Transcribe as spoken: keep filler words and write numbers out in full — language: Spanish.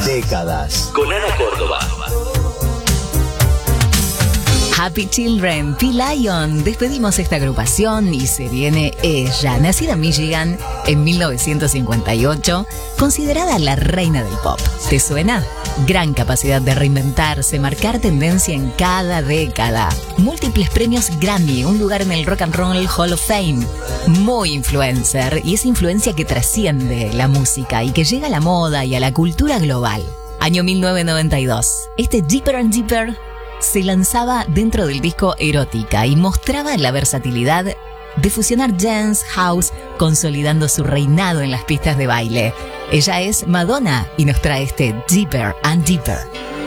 Décadas. Con Ana Córdoba. Happy Children, P-Lion. Despedimos esta agrupación y se viene ella, nacida en Michigan en mil novecientos cincuenta y ocho, considerada la reina del pop. ¿Te suena? Gran capacidad de reinventarse, marcar tendencia en cada década. Múltiples premios Grammy, un lugar en el Rock and Roll Hall of Fame. Muy influencer, y esa influencia que trasciende la música y que llega a la moda y a la cultura global. Año mil novecientos noventa y dos. Este Deeper and Deeper se lanzaba dentro del disco Erótica y mostraba la versatilidad de fusionar dance, house, consolidando su reinado en las pistas de baile. Ella es Madonna y nos trae este Deeper and Deeper.